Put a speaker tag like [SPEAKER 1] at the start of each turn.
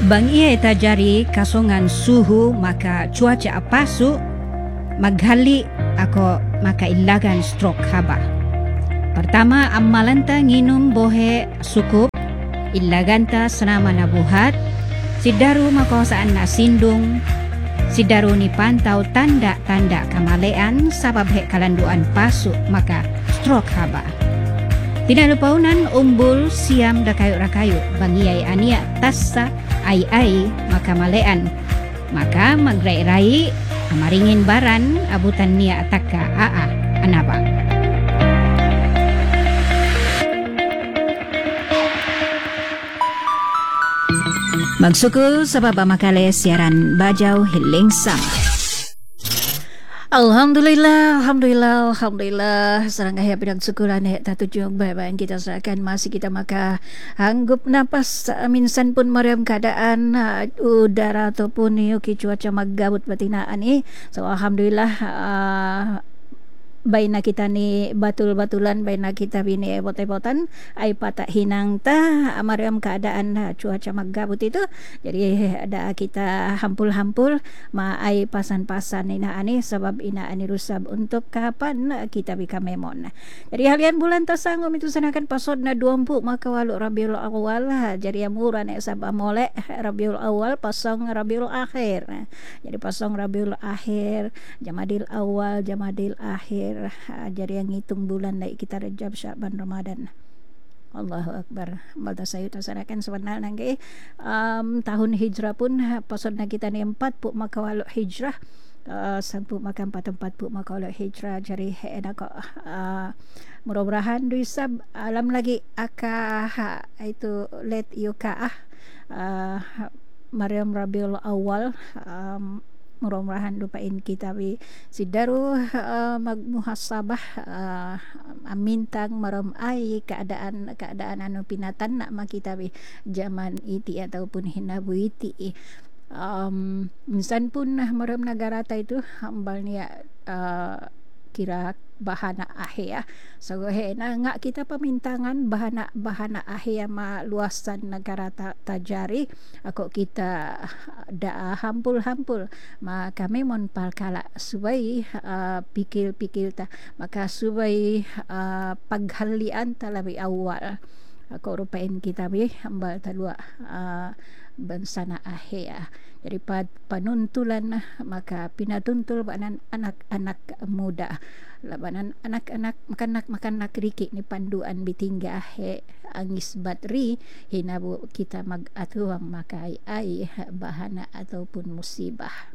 [SPEAKER 1] Bang ia tajari kasongan suhu maka cuaca apasu maghali ako maka ilagan stroke haba. Pertama amalanta nginum bohe sukup ilaganta senama nabuhat sidaru makosaan na sindung sidaru ni pantau tanda-tanda kamalean sabab he kalanduan pasu maka stroke haba. Tidak lupaunan umbul siam da kayu-rakayu bangiai ania tassa ai maka malean maka magrai-rai amaringin baran abutan nia ataka anaba. Magsukul sa babamakale siaran Bajau Hiling Sama. Alhamdulillah serangga ya bidang syukuran tatujung baik kita serahkan masih kita maka hanggup napas minsan pun mariam keadaan udara ataupun yuki cuaca magabut batinaan ni so alhamdulillah baina kita ni batul-batulan baina kita bini ebot-ebotan ai patak hinang ta amariam keadaan cuaca magabut itu jadi ada kita hampul-hampul ma ai pasan-pasan ina ani sebab ina ani rusab untuk kapan kita bika memon. Jadi halian bulan tasangum itu sanakan pasod na 20 maka walu Rabiul Awal jadi amuran sabab mole Rabiul Awal pasang Rabiul Akhir. Jadi pasang Rabiul Akhir, Jamadil Awal, Jamadil Akhir. Jadi yang hitung bulan naik kita Rajab Syaban Ramadan. Allahu Akbar. Balta sayu tasanakan sebenarnya nangge tahun hijrah pun pasodna kita ni 4 pu maka walu hijrah sampu makan 4 pu maka walu hijrah jadi enak mudah-mudahan duisab alam lagi aka itu let yuka Maryam Rabiul Awal mudah-mudahan lupain kita bi sidaru magmuhasabah amintang maram ai keadaan anu pinatan nak makita bi zaman iti ataupun hinabu iti insan pun maram negara ta itu hambal niya kira bahana ahya so na ngak kita pemintangan bahana ahya ma luasan negara tajari ako kita da hampul ma kami mon palkala subai pikil ta maka subai paghalian talabi awal ako rupain kita bi hambal talua bansana ahya jadi panuntulan maka pinatuntul banan anak-anak muda labanan anak-anak makan riki ni panduan bitingga angis batri hinabu kita magatuang makai ai bahana ataupun musibah.